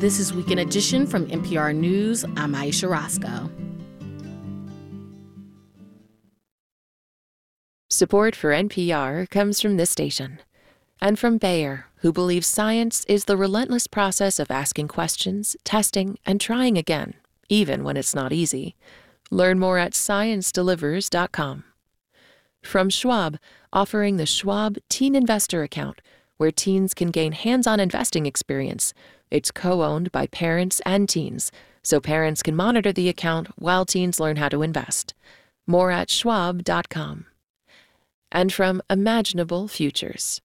This is Weekend Edition from NPR News. I'm Aisha Roscoe. Support for NPR comes from this station and from Bayer, who believes science is the relentless process of asking questions, testing, and trying again, even when it's not easy. Learn more at ScienceDelivers.com. From Schwab, offering the Schwab Teen Investor Account, where teens can gain hands-on investing experience. It's co-owned by parents and teens, so parents can monitor the account while teens learn how to invest. More at schwab.com. And from Imaginable Futures.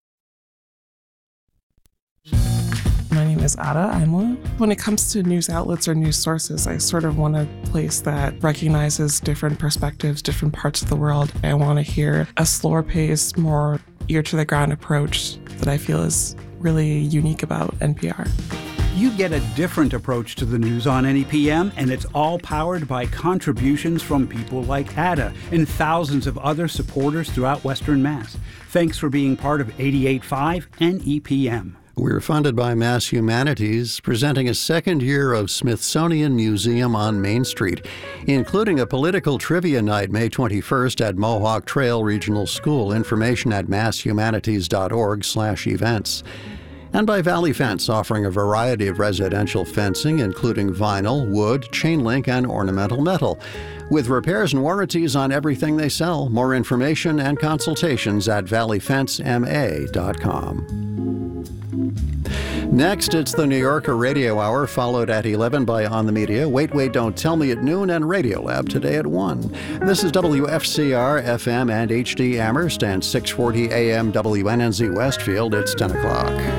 My name is Ada Imla. When it comes to news outlets or news sources, I sort of want a place that recognizes different perspectives, different parts of the world. I want to hear a slower paced, more ear-to-the-ground approach that I feel is really unique about NPR. You get a different approach to the news on NEPM, and it's all powered by contributions from people like Ada and thousands of other supporters throughout Western Mass. Thanks for being part of 88.5 NEPM. We're funded by Mass Humanities, presenting a second year of Smithsonian Museum on Main Street, including a political trivia night May 21st at Mohawk Trail Regional School. Information at masshumanities.org/events. And by Valley Fence, offering a variety of residential fencing, including vinyl, wood, chain link, and ornamental metal. With repairs and warranties on everything they sell. More information and consultations at valleyfencema.com. Next, it's the New Yorker Radio Hour, followed at 11 by On the Media, Wait, Don't Tell Me at noon, and Radiolab today at 1. This is WFCR, FM, and HD Amherst, and 640 AM WNNZ Westfield. It's 10 o'clock.